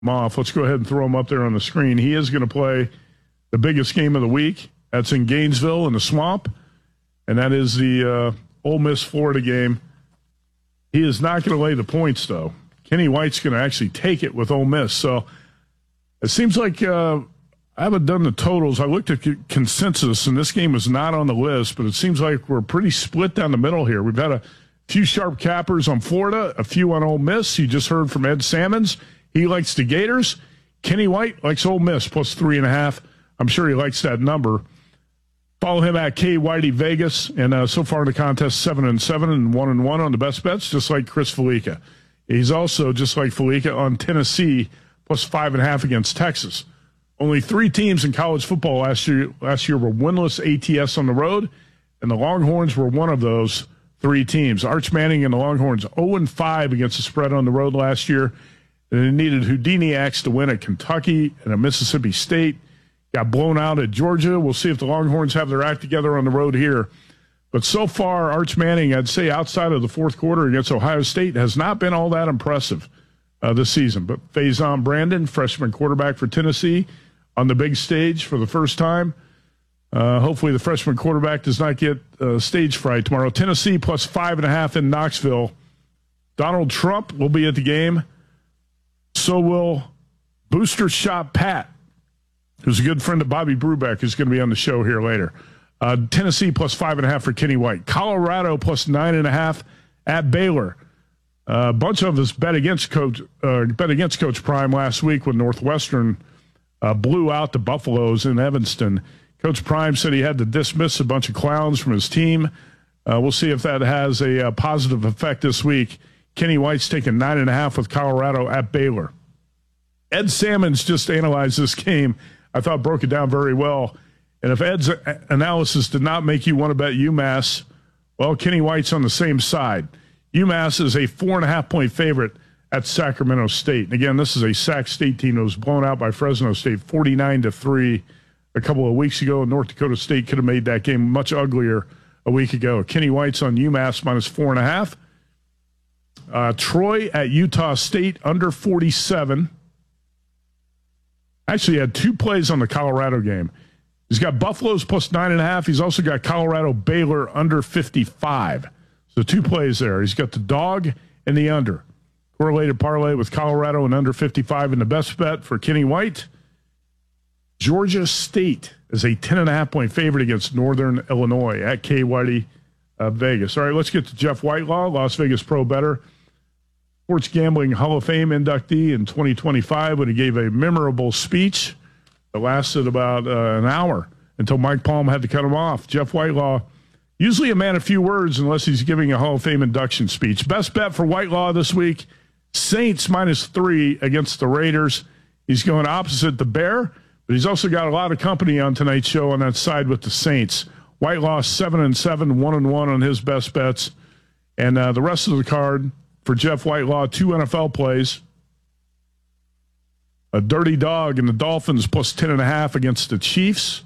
off. Let's go ahead and throw him up there on the screen. He is going to play the biggest game of the week. That's in Gainesville in the Swamp, and that is the Ole Miss-Florida game. He is not going to lay the points, though. Kenny White's going to actually take it with Ole Miss. So it seems like I haven't done the totals. I looked at consensus, and this game was not on the list, but it seems like we're pretty split down the middle here. We've had a few sharp cappers on Florida, a few on Ole Miss. You just heard from Ed Salmons. He likes the Gators. Kenny White likes Ole Miss plus 3.5. I'm sure he likes that number. Follow him at K Whitey Vegas, and so far in the contest, 7-7 and 1-1 on the best bets, just like Chris Felica. He's also, just like Felica, on Tennessee plus 5.5 against Texas. Only 3 teams in college football last year were winless ATS on the road, and the Longhorns were one of those 3 teams. Arch Manning and the Longhorns 0-5 against the spread on the road last year, and they needed Houdiniacs to win at Kentucky and at Mississippi State. Got blown out at Georgia. We'll see if the Longhorns have their act together on the road here. But so far, Arch Manning, I'd say outside of the fourth quarter against Ohio State, has not been all that impressive this season. But Faison Brandon, freshman quarterback for Tennessee, on the big stage for the first time. Hopefully the freshman quarterback does not get stage fright tomorrow. Tennessee plus 5.5 in Knoxville. Donald Trump will be at the game. So will Booster Shot Pat, who's a good friend of Bobby Brubeck, who's going to be on the show here later. Tennessee plus 5.5 for Kenny White. Colorado plus 9.5 at Baylor. A bunch of us bet against Coach Prime last week when Northwestern blew out the Buffaloes in Evanston. Coach Prime said he had to dismiss a bunch of clowns from his team. We'll see if that has a positive effect this week. Kenny White's taking 9.5 with Colorado at Baylor. Ed Salmons just analyzed this game. I thought broke it down very well. And if Ed's analysis did not make you want to bet UMass, well, Kenny White's on the same side. UMass is a 4.5-point favorite at Sacramento State. And again, this is a Sac State team that was blown out by Fresno State 49-3 a couple of weeks ago. North Dakota State could have made that game much uglier a week ago. Kenny White's on UMass minus 4.5. Troy at Utah State under 47. Actually had 2 plays on the Colorado game. He's got Buffaloes plus 9.5. He's also got Colorado Baylor under 55. So 2 plays there. He's got the dog and the under. Correlated parlay with Colorado and under 55 in the best bet for Kenny White. Georgia State is a 10.5-point favorite against Northern Illinois at K Whitey Vegas. All right, let's get to Jeff Whitelaw, Las Vegas Pro Bettor. Sports Gambling Hall of Fame inductee in 2025 when he gave a memorable speech that lasted about an hour until Mike Palm had to cut him off. Jeff Whitelaw, usually a man of few words unless he's giving a Hall of Fame induction speech. Best bet for Whitelaw this week, Saints minus 3 against the Raiders. He's going opposite the Bear, but he's also got a lot of company on tonight's show on that side with the Saints. Whitelaw 7-7, 1-1 on his best bets. And the rest of the card for Jeff Whitelaw, 2 NFL plays. A dirty dog in the Dolphins plus 10.5 against the Chiefs.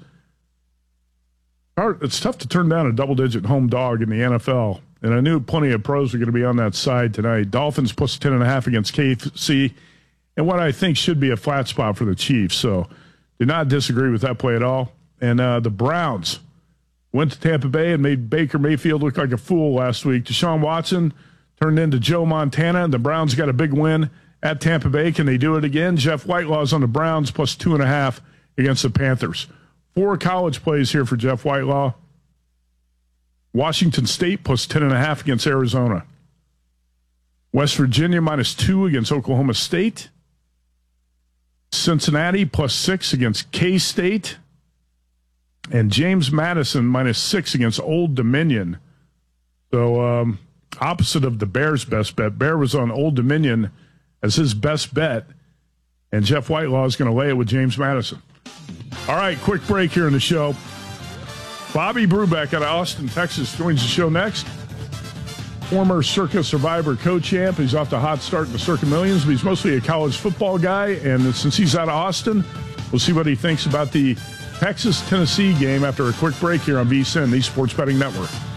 It's tough to turn down a double-digit home dog in the NFL. And I knew plenty of pros were going to be on that side tonight. Dolphins plus 10.5 against KC. And what I think should be a flat spot for the Chiefs. So did not disagree with that play at all. And the Browns went to Tampa Bay and made Baker Mayfield look like a fool last week. Deshaun Watson turned into Joe Montana, and the Browns got a big win at Tampa Bay. Can they do it again? Jeff Whitelaw's on the Browns plus 2.5 against the Panthers. 4 college plays here for Jeff Whitelaw. Washington State plus 10.5 against Arizona. West Virginia minus 2 against Oklahoma State. Cincinnati plus 6 against K-State. And James Madison minus 6 against Old Dominion. So opposite of the Bears' best bet. Bear was on Old Dominion as his best bet. And Jeff Whitelaw is going to lay it with James Madison. All right, quick break here in the show. Bobby Brubeck out of Austin, Texas, joins the show next. Former Circa Survivor co-champ. He's off to a hot start in the Circa Millions, but he's mostly a college football guy. And since he's out of Austin, we'll see what he thinks about the Texas-Tennessee game after a quick break here on VSiN, the Sports Betting Network.